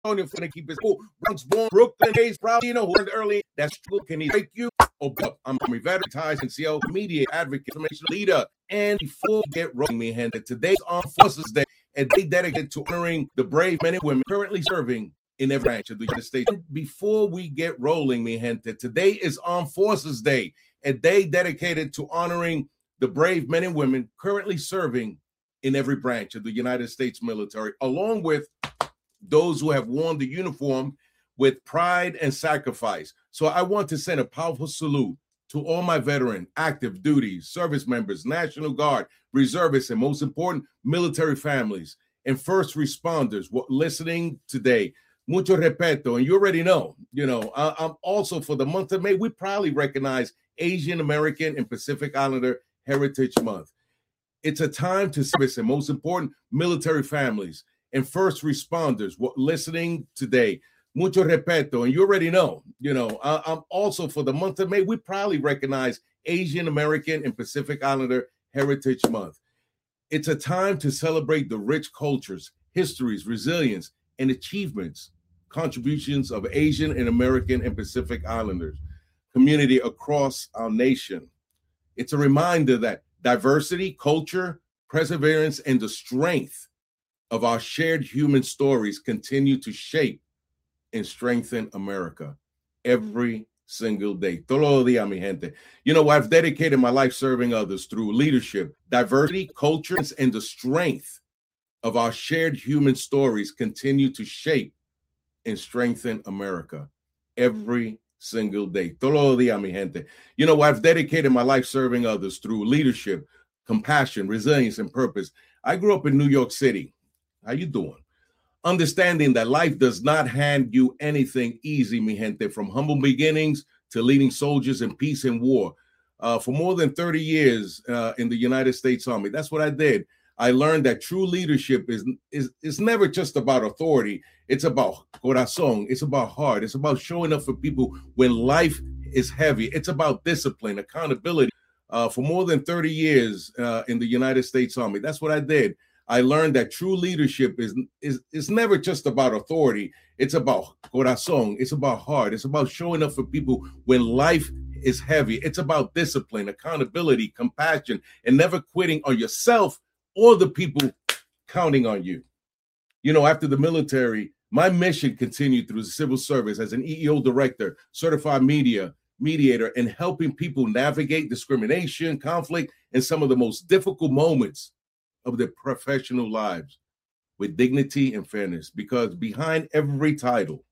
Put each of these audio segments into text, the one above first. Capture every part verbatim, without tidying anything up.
California for to keep his cool. Once born, Brooklyn, days, probably, you know, who learned early. That's true. Can he break you? Oh, I'm a veteran, ties and C L media advocate, information leader. And before we get rolling, me hand, today's Armed Forces Day, and they dedicated to honoring the brave men and women currently serving in every branch of the United States. And before we get rolling, mi gente, today is Armed Forces Day, a day dedicated to honoring the brave men and women currently serving in every branch of the United States military, along with those who have worn the uniform with pride and sacrifice. So I want to send a powerful salute to all my veteran, active duty, service members, National Guard, reservists, and most important, military families and first responders listening today. Mucho respeto. And you already know, you know, I, I'm also for the month of May, we proudly recognize Asian American and Pacific Islander Heritage Month. It's a time to service and most important, military families and first responders listening today. Mucho respeto. And you already know, you know, I, I'm also for the month of May, we proudly recognize Asian American and Pacific Islander Heritage Month. It's a time to celebrate the rich cultures, histories, resilience, and achievements, contributions of Asian and American and Pacific Islanders community across our nation. It's a reminder that diversity, culture, perseverance, and the strength of our shared human stories continue to shape and strengthen America every single day. Todo día, mi gente. You know, I've dedicated my life serving others through leadership, diversity, culture, and the strength of our shared human stories continue to shape and strengthen America every single day. Todo día, mi gente. You know, I've dedicated my life serving others through leadership, compassion, resilience, and purpose. I grew up in New York City. How you doing? Understanding that life does not hand you anything easy, mi gente, from humble beginnings to leading soldiers in peace and war. Uh, for more than thirty years uh, in the United States Army, that's what I did. I learned that true leadership is, is, is never just about authority. It's about corazón. It's about heart. It's about showing up for people when life is heavy. It's about discipline, accountability. Uh, for more than thirty years uh, in the United States Army, that's what I did. I learned that true leadership is, is, is never just about authority. It's about corazón. It's about heart. It's about showing up for people when life is heavy. It's about discipline, accountability, compassion, and never quitting on yourself or the people counting on you. You know, after the military, my mission continued through the civil service as an E E O director, certified media mediator, and helping people navigate discrimination, conflict, and some of the most difficult moments of their professional lives with dignity and fairness. Because behind every title,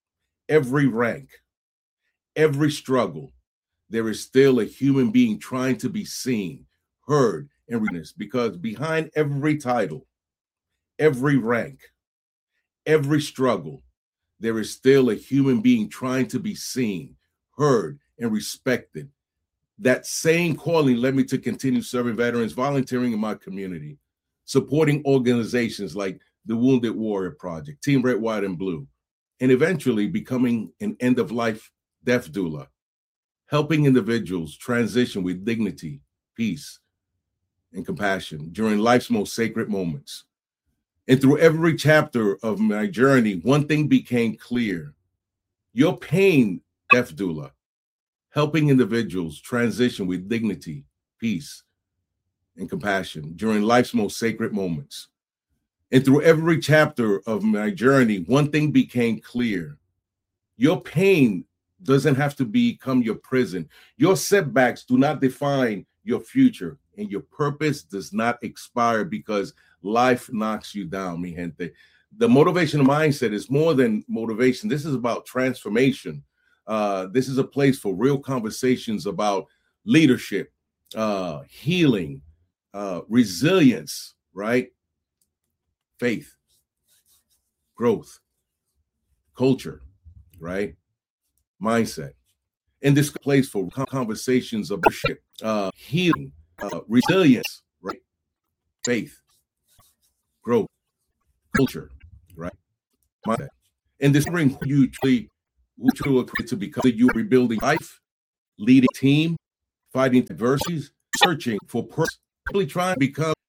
every rank, every struggle, there is still a human being trying to be seen, heard, and witnessed. Because behind every title, every rank, every struggle, there is still a human being trying to be seen, heard, and respected. That same calling led me to continue serving veterans, volunteering in my community, supporting organizations like the Wounded Warrior Project, Team Red, White, and Blue, and eventually becoming an end-of-life death doula, helping individuals transition with dignity, peace, and compassion during life's most sacred moments. And through every chapter of my journey, one thing became clear. Your pain, death doula, helping individuals transition with dignity, peace, and compassion during life's most sacred moments. And through every chapter of my journey, one thing became clear. Your pain doesn't have to become your prison. Your setbacks do not define your future, and your purpose does not expire because life knocks you down, mi gente. The motivational mindset is more than motivation. This is about transformation. Uh, this is a place for real conversations about leadership, uh, healing, uh, resilience, right? Faith, growth, culture, right? Mindset. And this place for conversations about leadership, uh, healing, uh, resilience, right? Faith, growth, culture, right? Mindset. And this bring you truly to become you rebuilding life, leading team, fighting adversities, searching for purpose, really trying to become